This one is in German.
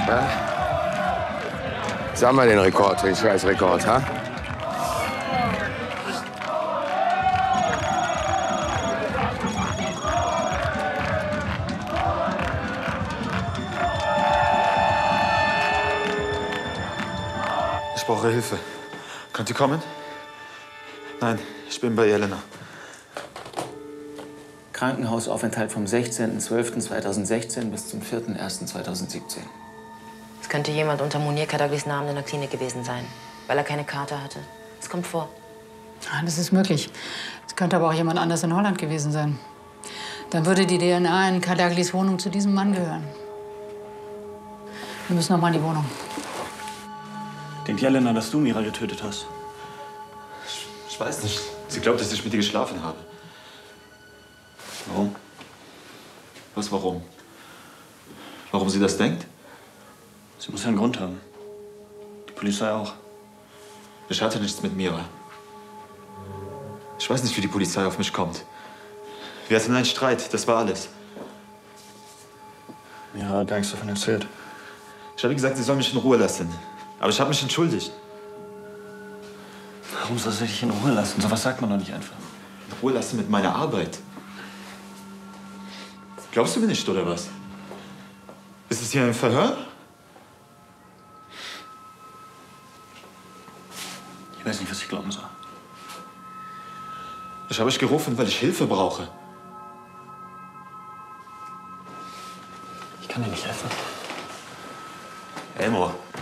Sag mal den Rekord, den Scheißrekord, ha? Ich brauche Hilfe. Könnt ihr kommen? Nein, ich bin bei Jelena. Krankenhausaufenthalt vom 16.12.2016 bis zum 4.1.2017. Es könnte jemand unter Munir Kadaglis Namen in der Klinik gewesen sein, weil er keine Karte hatte. Es kommt vor. Ja, das ist möglich. Es könnte aber auch jemand anders in Holland gewesen sein. Dann würde die DNA in Kadaglis Wohnung zu diesem Mann gehören. Wir müssen noch mal in die Wohnung. Denkt Jelena, dass du Mira getötet hast? Ich weiß nicht. Sie glaubt, dass ich mit ihr geschlafen habe. Warum? Was warum? Warum sie das denkt? Sie muss ja einen Grund haben. Die Polizei auch. Ich hatte nichts mit Mira. Ich weiß nicht, wie die Polizei auf mich kommt. Wir hatten einen Streit, das war alles. Mira hat gar nichts davon erzählt. Ich habe gesagt, sie soll mich in Ruhe lassen. Aber ich habe mich entschuldigt. Warum soll sie dich in Ruhe lassen? So was sagt man doch nicht einfach. In Ruhe lassen mit meiner Arbeit. Glaubst du mir nicht, oder was? Ist es hier ein Verhör? Ich weiß nicht, was ich glauben soll. Ich habe euch gerufen, weil ich Hilfe brauche. Ich kann dir nicht helfen. Elmo,